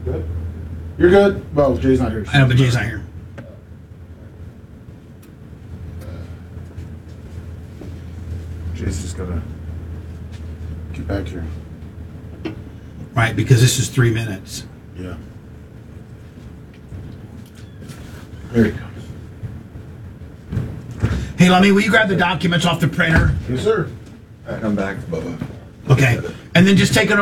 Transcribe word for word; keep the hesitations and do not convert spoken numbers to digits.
Good. You're good. Well, Jay's not here. I know, but Jay's not here. Jay's just gotta get back here. Right, because this is three minutes. Yeah. There you go. Hey, Lummy, will you grab the documents off the printer? Yes, sir. Come back, Bubba. Okay. And then just take it